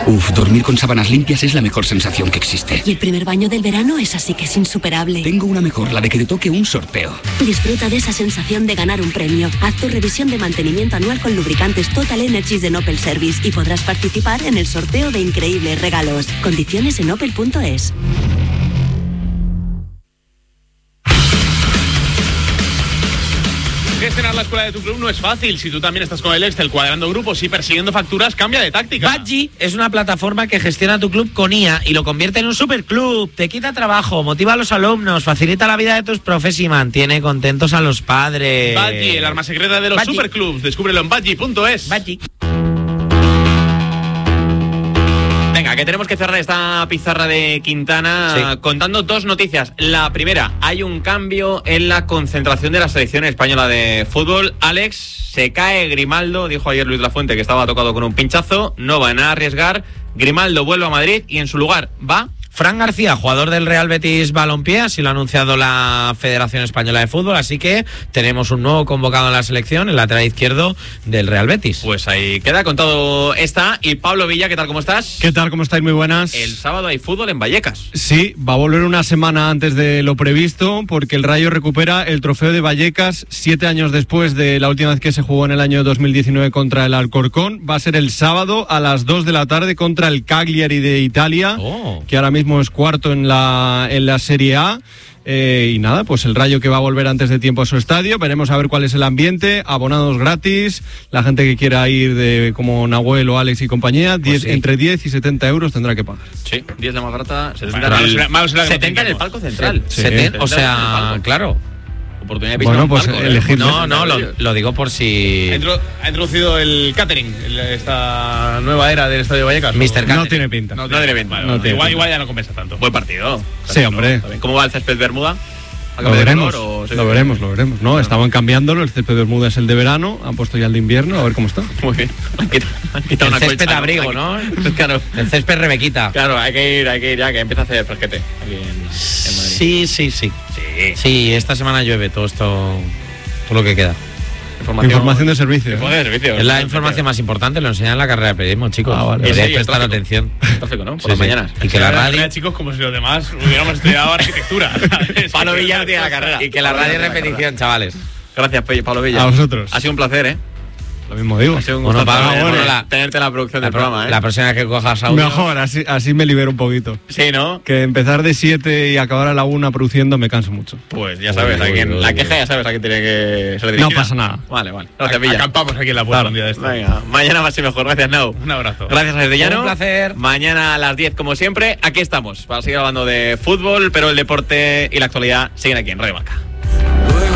Uf, dormir con sábanas limpias es la mejor sensación que existe. Y el primer baño del verano es así que es insuperable. Tengo una mejor, la de que te toque un sorteo. Disfruta de esa sensación de ganar un premio. Haz tu revisión de mantenimiento anual con lubricantes Total Energies de Opel Service y podrás participar en el sorteo de increíbles regalos. Condiciones en opel.es. Gestionar la escuela de tu club no es fácil. Si tú también estás con el Excel cuadrando grupos y persiguiendo facturas, cambia de táctica. Badgie es una plataforma que gestiona tu club con IA y lo convierte en un superclub. Te quita trabajo, motiva a los alumnos, facilita la vida de tus profes y mantiene contentos a los padres. Badgie, el arma secreta de los superclubs. Descúbrelo en badgie.es. Badgie. Venga, que tenemos que cerrar esta pizarra de Quintana contando dos noticias. La primera, hay un cambio en la concentración de la selección española de fútbol. Alex, se cae Grimaldo, dijo ayer Luis Lafuente que estaba tocado con un pinchazo, no van a arriesgar. Grimaldo vuelve a Madrid y en su lugar va Fran García, jugador del Real Betis Balompié, así lo ha anunciado la Federación Española de Fútbol, así que tenemos un nuevo convocado en la selección, el lateral izquierdo del Real Betis. Pues ahí queda contado esta. Y Pablo Villa, ¿qué tal, cómo estás? ¿Qué tal, cómo estáis? Muy buenas. El sábado hay fútbol en Vallecas. Sí, va a volver una semana antes de lo previsto, porque el Rayo recupera el trofeo de Vallecas 7 años después de la última vez que se jugó en el año 2019 contra el Alcorcón. Va a ser el sábado a las 2 de la tarde contra el Cagliari de Italia, que ahora mismo es cuarto en la Serie A. Y nada, pues el Rayo que va a volver antes de tiempo a su estadio. Veremos a ver cuál es el ambiente. Abonados gratis. La gente que quiera ir como Nahuel o Alex y compañía, entre 10 y 70 euros tendrá que pagar. Sí, 10 la más barata, 70, bueno, 70 en el palco central. Sí. O sea, claro. Oportunidad de pisar bueno, pues elegir. No, lo digo por si... Ha introducido el catering, esta nueva era del Estadio Vallecas. Mr. Catering. No tiene pinta. No tiene pinta. Vale, igual ya no compensa tanto. Buen partido. Sí, hombre. ¿Cómo va el césped Bermuda? Lo veremos. No, estaban cambiándolo. El césped de Bermuda es el de verano. Han puesto ya el de invierno. A ver cómo está. Muy bien. El césped de abrigo, ¿no? Claro. El césped Rebequita. Claro, hay que ir ya, que empieza a hacer fresquete aquí en Madrid. Sí. Sí, esta semana llueve todo lo que queda. Información de servicio. Es la información más importante, lo enseñan en la carrera de periodismo, chicos. Vale. Y debes prestar atención. Tráfico, ¿no? Por las mañanas. Y que la radio... chicos, como si los demás hubiéramos estudiado arquitectura. Pablo Villa no tiene la carrera. Y que la radio es repetición, chavales. Gracias, Pablo Villa. A vosotros. Ha sido un placer, ¿eh? Lo mismo digo. Ha sido un gusto Pablo, tenerte en la producción del programa, ¿eh? La próxima vez que cojas audio... Mejor, así me libero un poquito. Sí, ¿no? Que empezar de 7 y acabar a la 1 produciendo me canso mucho. Pues ya sabes, la queja ya sabes a quién tiene que ser dirigida. No pasa nada. Vale. Gracias, Villa. Acampamos aquí en la puerta un día de esto. Venga, mañana más y mejor. Gracias, Nau. Un abrazo. Gracias a Desdellano. Un placer. Mañana a las 10, como siempre, aquí estamos para seguir hablando de fútbol, pero el deporte y la actualidad siguen aquí en Radio Marca.